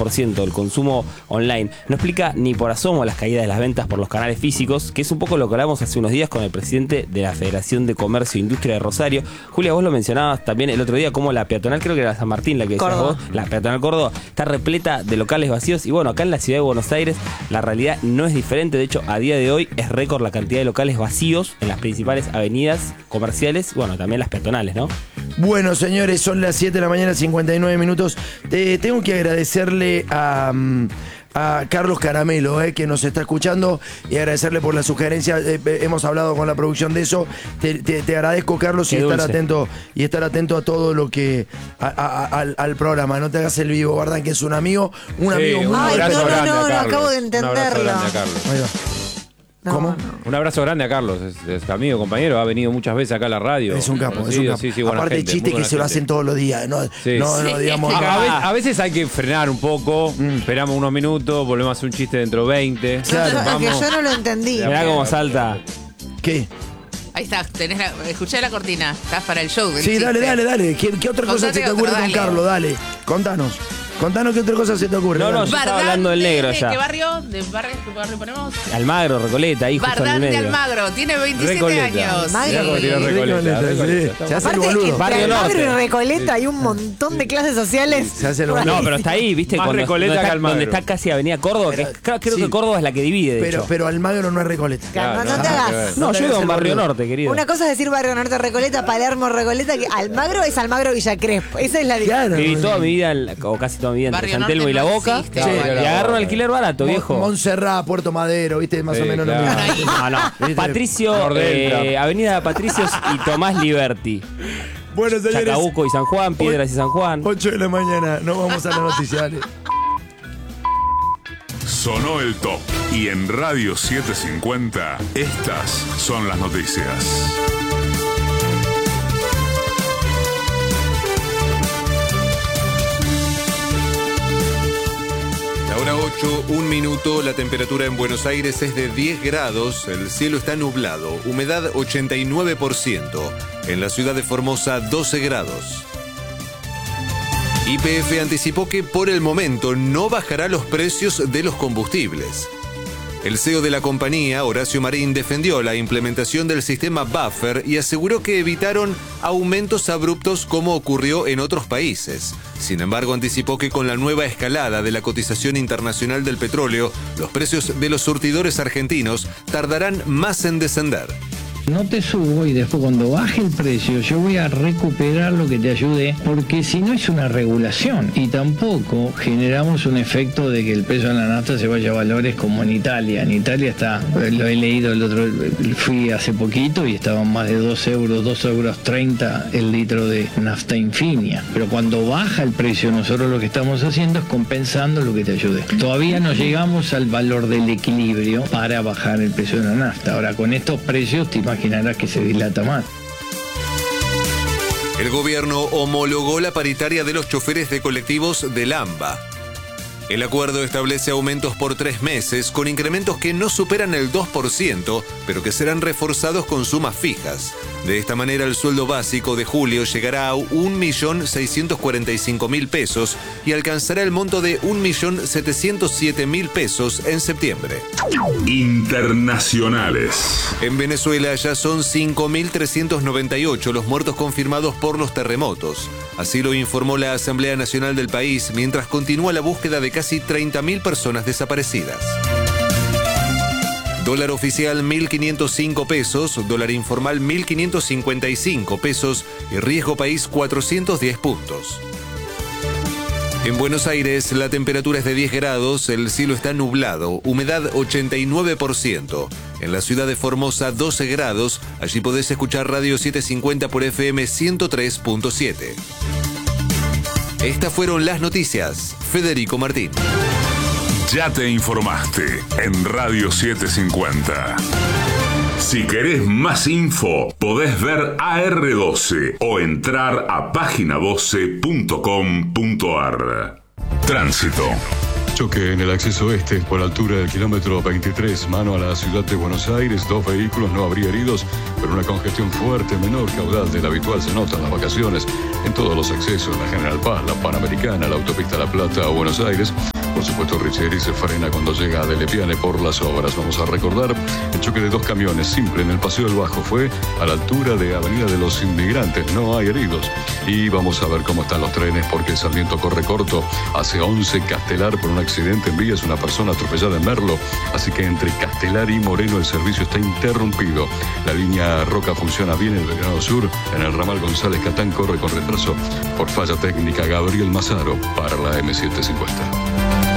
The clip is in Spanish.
50% del consumo online. No explica ni por asomo las caídas de las ventas por los canales físicos, que es un poco lo que hablamos hace unos días con el presidente de la Federación de Comercio e Industria de Rosario. Julia, vos lo mencionabas también el otro día, como la peatonal, creo que era San Martín la que decías vos, la peatonal Córdoba, está repleta de locales vacíos. Y bueno, acá en la ciudad de Buenos Aires la realidad no es diferente. De hecho, a día de hoy es récord la cantidad de locales vacíos en las principales avenidas comerciales, bueno, también las peatonales, ¿no? Bueno, señores, son las 7 de la mañana, 59 minutos. Tengo que agradecerle a Carlos Caramelo, que nos está escuchando, y agradecerle por la sugerencia. Hemos hablado con la producción de eso. Te agradezco, Carlos, y estar atento a todo lo que al programa. No te hagas el vivo, ¿verdad? Que es un amigo muy no, acabo de entenderlo. ¿Cómo? Un abrazo grande a Carlos, es amigo, compañero, ha venido muchas veces acá a la radio. Es un capo, es un capo. Sí, aparte de chistes que se lo hacen todos los días, ¿no? Digamos. A veces hay que frenar un poco, esperamos unos minutos, volvemos a hacer un chiste dentro de 20. Claro. Que yo no lo entendí. Mirá cómo salta. ¿Qué? Ahí está, escuché la cortina, estás para el show del Sí, chiste. dale. ¿Qué otra cosa se te ocurre con Carlos? Dale, contanos qué otra cosa se te ocurre. No, yo estaba hablando del negro ya. ¿Qué barrio? ¿Qué barrio ponemos? Almagro, Recoleta, ahí justo en el Bardán medio. de Almagro, tiene 27 Recoleta. años. Recoleta. Se hace el boludo. Barrio Almagro Norte. y Recoleta hay un montón de clases sociales. Se hace el boludo. No, pero está ahí, ¿viste? Más Recoleta que Almagro. Donde está casi Avenida Córdoba, creo que Córdoba es la que divide, de hecho. Pero Almagro no es Recoleta. Claro, no te hagas. No, yo vivo en Barrio Norte, querido. Una cosa es decir Barrio Norte Recoleta, Palermo Recoleta, que Almagro es Almagro Villa Crespo. Esa es la diferencia. Viví toda mi vida, o casi toda mi vida, entre Barrio San Telmo Norte y La no Boca. existe, Sí, vale. y agarro un alquiler barato, viejo. Montserrat, Puerto Madero, ¿viste? Más o menos lo mismo. No. Patricio, Avenida Patricios y Tomás Liberti. Bueno, señores. Chacabuco y San Juan, Piedras y San Juan. 8 de la mañana, nos vamos a las noticias. Sonó el top. Y en Radio 750, estas son las noticias. Ahora 8, 1 minuto, la temperatura en Buenos Aires es de 10 grados, el cielo está nublado, humedad 89%, en la ciudad de Formosa 12 grados. YPF anticipó que por el momento no bajará los precios de los combustibles. El CEO de la compañía, Horacio Marín, defendió la implementación del sistema Buffer y aseguró que evitaron aumentos abruptos como ocurrió en otros países. Sin embargo, anticipó que con la nueva escalada de la cotización internacional del petróleo, los precios de los surtidores argentinos tardarán más en descender. No te subo y después cuando baje el precio yo voy a recuperar lo que te ayude, porque si no es una regulación y tampoco generamos un efecto de que el precio de la nafta se vaya a valores como en Italia. En Italia está, lo he leído fui hace poquito y estaban más de 2 euros 30 el litro de nafta infinia. Pero cuando baja el precio nosotros lo que estamos haciendo es compensando lo que te ayude. Todavía no llegamos al valor del equilibrio para bajar el precio de la nafta. Ahora con estos precios te imaginarás que se dilata más. El gobierno homologó la paritaria de los choferes de colectivos del AMBA. El acuerdo establece aumentos por 3 meses con incrementos que no superan el 2%, pero que serán reforzados con sumas fijas. De esta manera, el sueldo básico de julio llegará a 1.645.000 pesos y alcanzará el monto de 1.707.000 pesos en septiembre. Internacionales. En Venezuela ya son 5.398 los muertos confirmados por los terremotos. Así lo informó la Asamblea Nacional del país, mientras continúa la búsqueda de casi 30.000 personas desaparecidas. Dólar oficial 1.505 pesos, dólar informal 1.555 pesos y riesgo país 410 puntos. En Buenos Aires la temperatura es de 10 grados, el cielo está nublado, humedad 89%. En la ciudad de Formosa 12 grados, allí podés escuchar Radio 750 por FM 103.7. Estas fueron las noticias. Federico Martín. Ya te informaste en Radio 750. Si querés más info, podés ver AR12 o entrar a página12.com.ar. Tránsito. Choque en el acceso este por la altura del kilómetro 23, mano a la ciudad de Buenos Aires. 2 vehículos, no habría heridos, pero una congestión fuerte, menor caudal de la habitual se nota en las vacaciones en todos los accesos, la General Paz, la Panamericana, la autopista La Plata o Buenos Aires. por supuesto Richieri se frena cuando llega a Delepiane por las obras. Vamos a recordar el choque de 2 camiones simple en el Paseo del Bajo. Fue a la altura de Avenida de los Inmigrantes. No hay heridos. Y vamos a ver cómo están los trenes, porque el Sarmiento corre corto hace 11, Castelar por un accidente en vías, una persona atropellada en Merlo. Así que entre Castelar y Moreno el servicio está interrumpido. La línea Roca funciona bien en Belgrano Sur. En el ramal González Catán corre con retraso por falla técnica. Gabriel Mazaro para la M750.